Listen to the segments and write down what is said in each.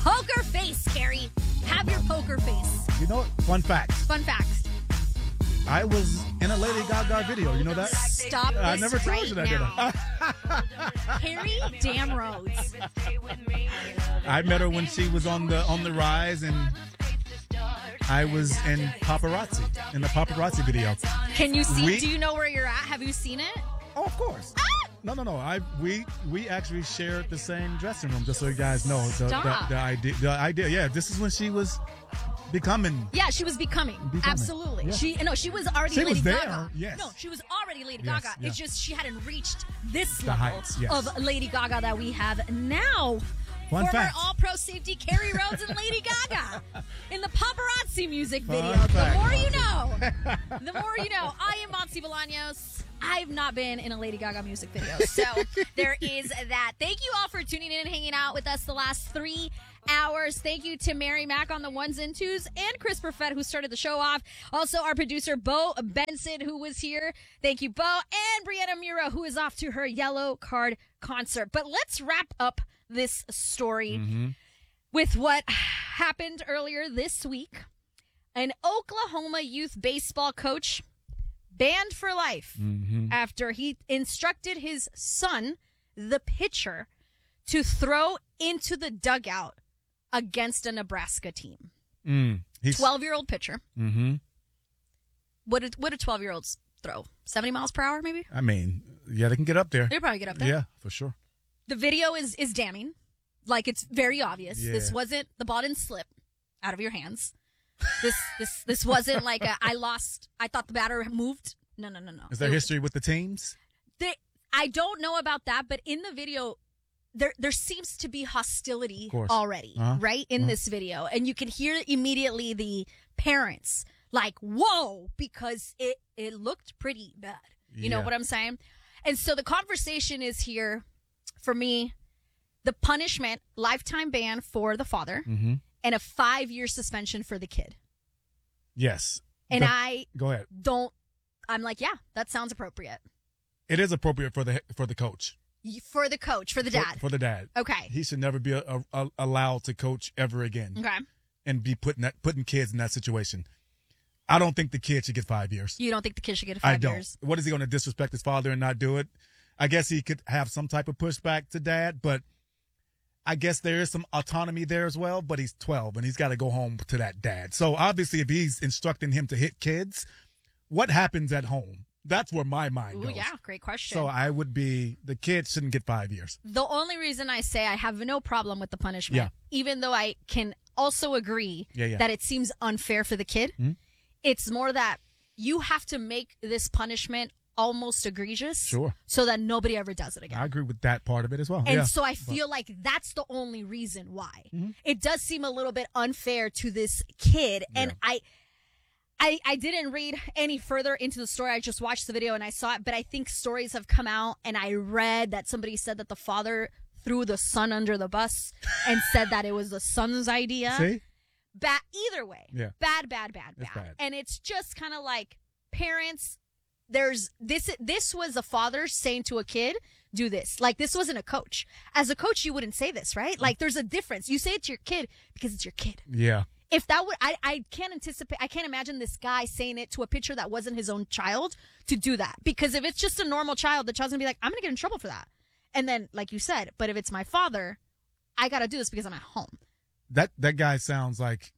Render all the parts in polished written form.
poker face, Carrie. Have your poker face. You know, fun fact. Fun fact. I was in a Lady Gaga video. You know that? Stop this I never told right you that, did now. I? Harry Damrodes. I met her when she was on the rise, and I was in the paparazzi video. Can you see? Do you know where you're at? Have you seen it? Oh, of course. Ah! No. We actually shared the same dressing room, just so you guys know. The idea. Yeah, this is when she was becoming. Yeah, she was becoming. Absolutely. Yeah. She was already She Lady was there, Gaga. yes. No, she was already Lady Yes, Gaga. yeah. It's just she hadn't reached this The level heights, yes. of Lady Gaga that we have now. Fun Former fact. All-Pro safety Carrie Rhodes and Lady Gaga in the paparazzi music video. Fun The fact. more you know. The more you know. I am Monty Bolaños. I've not been in a Lady Gaga music video. So there is that. Thank you all for tuning in and hanging out with us the last 3 hours. Thank you to Mary Mack on the ones and twos and Chris Perfett who started the show off. Also our producer Bo Benson who was here. Thank you, Bo. And Brianna Mura who is off to her Yellow Card concert. But let's wrap up this story with what happened earlier this week. An Oklahoma youth baseball coach banned for life after he instructed his son, the pitcher, to throw into the dugout against a Nebraska team. 12-year-old pitcher. What do 12-year-olds throw? 70 miles per hour, maybe? I mean, yeah, they can get up there. They'll probably get up there. Yeah, for sure. The video is damning. Like, it's very obvious. Yeah. This wasn't, the ball didn't slip out of your hands. This wasn't like I thought the batter moved. No. Is there history with the teams? I don't know about that, but in the video, there seems to be hostility already, right? In this video. And you can hear immediately the parents like, whoa, because it looked pretty bad. You know what I'm saying? And so the conversation is here for me, the punishment, lifetime ban for the father and a 5-year suspension for the kid. Yes. And go ahead. I'm like, yeah, that sounds appropriate. It is appropriate for the coach. For the coach, for the dad. For the dad. Okay. He should never be allowed to coach ever again. Okay. And be putting kids in that situation. I don't think the kid should get 5 years. You don't think the kid should get 5 years? I don't. What is he going to disrespect his father and not do it? I guess he could have some type of pushback to dad, but I guess there is some autonomy there as well, but he's 12 and he's got to go home to that dad. So obviously if he's instructing him to hit kids, what happens at home? That's where my mind goes. Yeah, great question. So the kid shouldn't get 5 years. The only reason I say I have no problem with the punishment, even though I can also agree that it seems unfair for the kid, it's more that you have to make this punishment almost egregious so that nobody ever does it again. I agree with that part of it as well. And so I feel like that's the only reason why. It does seem a little bit unfair to this kid. And I didn't read any further into the story. I just watched the video and I saw it. But I think stories have come out and I read that somebody said that the father threw the son under the bus and said that it was the son's idea. See? Bad. Either way. Yeah. Bad. It's bad. And it's just kind of like parents, there's this was a father saying to a kid, do this. Like, this wasn't a coach. As a coach, you wouldn't say this, right? Like, there's a difference. You say it to your kid because it's your kid. Yeah. If that would, I can't anticipate, I can't imagine this guy saying it to a pitcher that wasn't his own child to do that. Because if it's just a normal child, the child's gonna be like, I'm gonna get in trouble for that. And then, like you said, but if it's my father, I gotta do this because I'm at home. That guy sounds like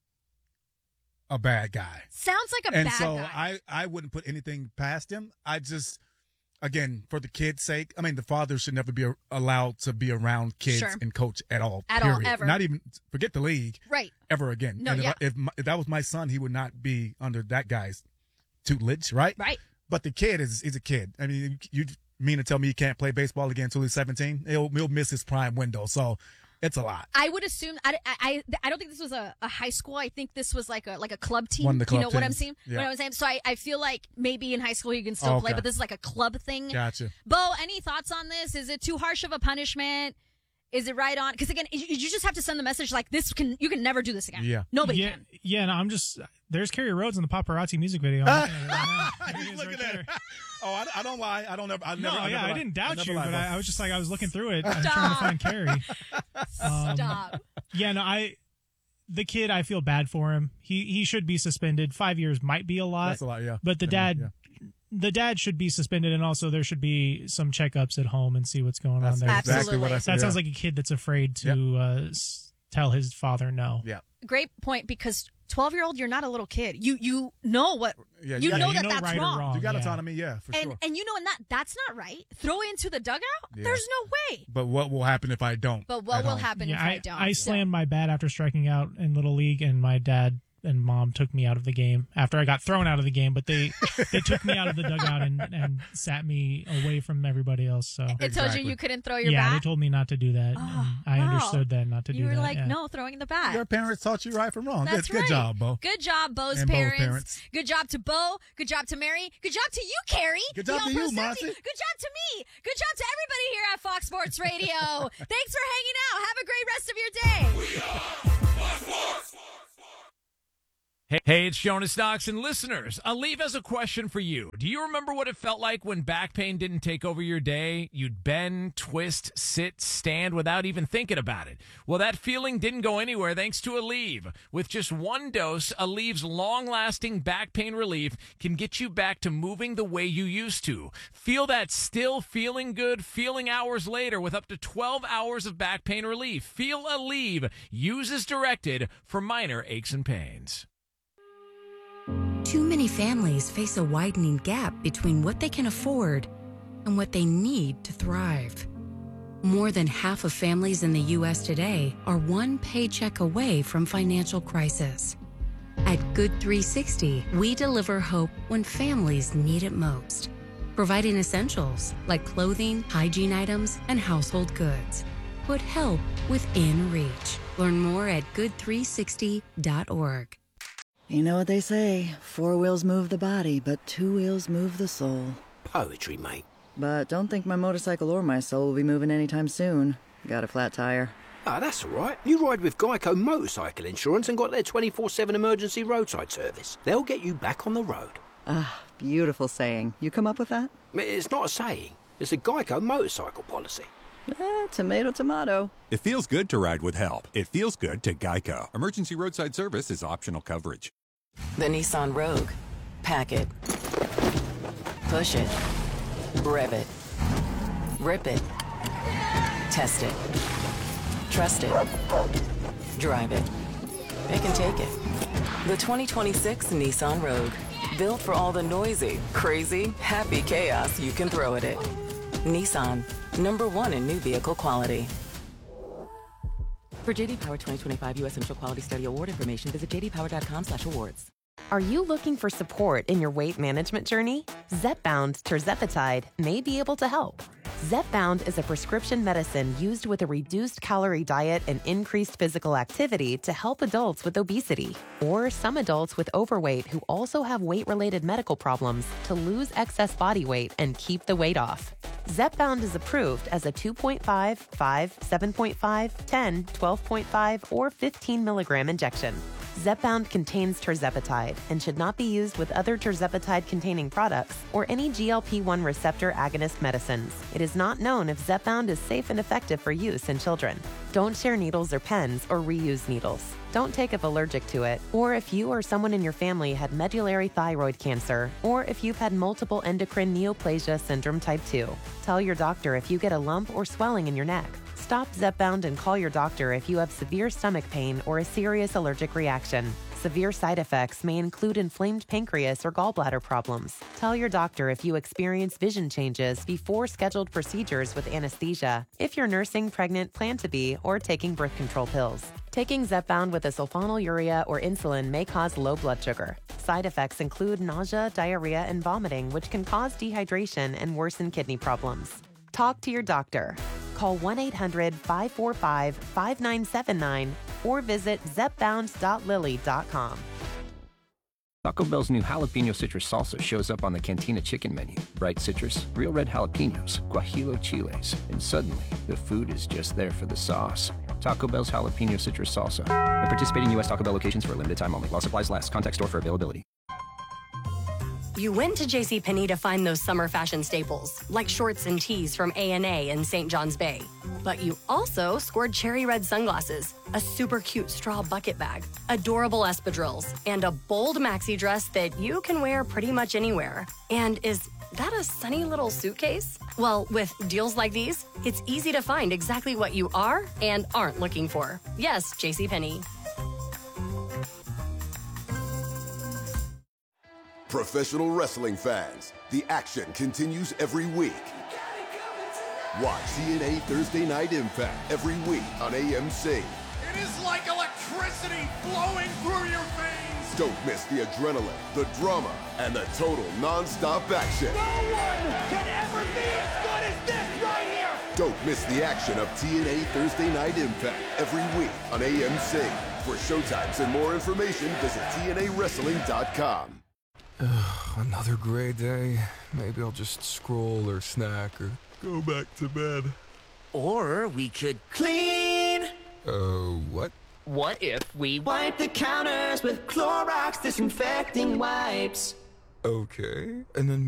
a bad guy. Sounds like a bad guy. And so I wouldn't put anything past him. I just, again, for the kid's sake, I mean, the father should never be allowed to be around kids and coach at all. At period. all, ever. Not even, forget the league. Right. Ever again. No, and if that was my son, he would not be under that guy's tutelage, right? Right. But the kid is a kid. I mean, you mean to tell me he can't play baseball again until he's 17? He'll miss his prime window. So it's a lot. I would assume I don't think this was a high school. I think this was like a club team. One of the club you know what I'm teams. saying? Yeah. What I'm saying. So I feel like maybe in high school you can still play, but this is like a club thing. Gotcha. Bo, any thoughts on this? Is it too harsh of a punishment? Is it right on? Because again, you just have to send the message like you can never do this again. Yeah. Nobody can. Yeah, no, there's Carrie Rhodes in the paparazzi music video. He's looking at it. Oh, I don't lie. I didn't doubt you, but I was just like, I was looking through it. Stop. I'm trying to find Carrie. Stop. Yeah, no, the kid, I feel bad for him. He should be suspended. 5 years might be a lot. That's a lot, yeah. But the dad should be suspended, and also there should be some checkups at home and see what's going on there. Exactly what I said. That sounds like a kid that's afraid to tell his father no. Yeah. Great point, because 12-year-old, you're not a little kid. You know what you know that's right wrong. or wrong. You got autonomy, for sure. And you know, and that's not right. Throw it into the dugout? Yeah. There's no way. But what will happen if I don't? But what will happen if I don't? I slammed my bat after striking out in Little League, and my dad and mom took me out of the game after I got thrown out of the game, but they took me out of the dugout and sat me away from everybody else. So it told you couldn't throw your bat? Yeah, they told me not to do that. Oh, I understood that not to do that. You were like, no, throwing the bat. Your parents taught you right from wrong. That's Good job, Bo. Good job, Bo's And Bo's parents. parents. Good job to Bo. Good job to Mary. Good job to you, Carrie. Good job to you, Monty. Good job to me. Good job to everybody here at Fox Sports Radio. Thanks for hanging out. Have a great rest of your day. We are Fox Sports. Hey, it's Jonas Knox, and listeners, Aleve has a question for you. Do you remember what it felt like when back pain didn't take over your day? You'd bend, twist, sit, stand without even thinking about it. Well, that feeling didn't go anywhere thanks to Aleve. With just one dose, Aleve's long-lasting back pain relief can get you back to moving the way you used to. Feel that still feeling good feeling hours later with up to 12 hours of back pain relief. Feel Aleve. Use as directed for minor aches and pains. Too many families face a widening gap between what they can afford and what they need to thrive. More than half of families in the U.S. today are one paycheck away from financial crisis. At Good 360, we deliver hope when families need it most, providing essentials like clothing, hygiene items, and household goods. Put help within reach. Learn more at good360.org. You know what they say, 4 wheels move the body, but 2 wheels move the soul. Poetry, mate. But don't think my motorcycle or my soul will be moving anytime soon. Got a flat tire. Ah, that's all right. You ride with Geico Motorcycle Insurance and got their 24/7 emergency roadside service. They'll get you back on the road. Ah, beautiful saying. You come up with that? It's not a saying. It's a Geico motorcycle policy. Tomato, tomato. It feels good to ride with help. It feels good to Geico. Emergency roadside service is optional coverage. The Nissan Rogue. Pack it. Push it. Rev it. Rip it. Test it. Trust it. Drive it. It can take it. The 2026 Nissan Rogue. Built for all the noisy, crazy, happy chaos you can throw at it. Nissan. #1 in new vehicle quality. For JD Power 2025 U.S. Central Quality Study Award information, visit jdpower.com/awards. Are you looking for support in your weight management journey? Zepbound tirzepatide may be able to help. Zepbound is a prescription medicine used with a reduced calorie diet and increased physical activity to help adults with obesity, or some adults with overweight who also have weight-related medical problems to lose excess body weight and keep the weight off. Zepbound is approved as a 2.5, 5, 7.5, 10, 12.5, or 15 milligram injection. Zepbound contains tirzepatide and should not be used with other tirzepatide-containing products or any GLP-1 receptor agonist medicines. It is not known if Zepbound is safe and effective for use in children. Don't share needles or pens or reuse needles. Don't take if allergic to it, or if you or someone in your family had medullary thyroid cancer, or if you've had multiple endocrine neoplasia syndrome type 2. Tell your doctor if you get a lump or swelling in your neck. Stop Zepbound and call your doctor if you have severe stomach pain or a serious allergic reaction. Severe side effects may include inflamed pancreas or gallbladder problems. Tell your doctor if you experience vision changes before scheduled procedures with anesthesia, if you're nursing, pregnant, plan to be, or taking birth control pills. Taking Zepbound with a sulfonylurea or insulin may cause low blood sugar. Side effects include nausea, diarrhea, and vomiting, which can cause dehydration and worsen kidney problems. Talk to your doctor. Call 1-800-545-5979 or visit zepbound.lily.com. Taco Bell's new jalapeno citrus salsa shows up on the Cantina chicken menu. Bright citrus, real red jalapenos, guajillo chiles, and suddenly the food is just there for the sauce. Taco Bell's jalapeno citrus salsa. At participating U.S. Taco Bell locations for a limited time only. While supplies last. Contact store for availability. You went to JCPenney to find those summer fashion staples, like shorts and tees from A&A in St. John's Bay. But you also scored cherry red sunglasses, a super cute straw bucket bag, adorable espadrilles, and a bold maxi dress that you can wear pretty much anywhere. And is that a sunny little suitcase? Well, with deals like these, it's easy to find exactly what you are and aren't looking for. Yes, JCPenney. Professional wrestling fans, the action continues every week. Watch TNA Thursday Night Impact every week on AMC. It is like electricity flowing through your veins. Don't miss the adrenaline, the drama, and the total non-stop action. No one can ever be as good as this right here. Don't miss the action of TNA Thursday Night Impact every week on AMC. For showtimes and more information, visit TNAWrestling.com. Another gray day. Maybe I'll just scroll or snack or go back to bed. Or we could clean. What? What if we wipe the counters with Clorox disinfecting wipes? Okay. And then